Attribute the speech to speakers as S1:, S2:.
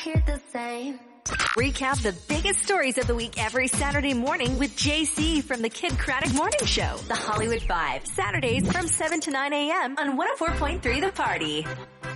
S1: hear the same.
S2: Recap the biggest stories of the week every Saturday morning with JC from the Kid Craddock Morning Show. The Hollywood Five, Saturdays from 7 to 9 a.m. on 104.3 The Party.